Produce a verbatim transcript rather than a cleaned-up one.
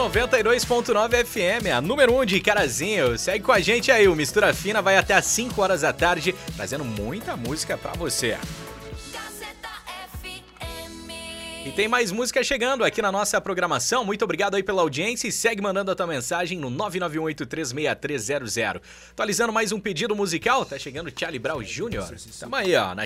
noventa e dois ponto nove F M, a número um de Carazinho. Segue com a gente aí, o Mistura Fina vai até às cinco horas da tarde, trazendo muita música pra você. E tem mais música chegando aqui na nossa programação. Muito obrigado aí pela audiência e segue mandando a tua mensagem no nove nove um oito três seis três zero zero. Atualizando mais um pedido musical, tá chegando Charlie Brown Júnior Tamo aí, ó, na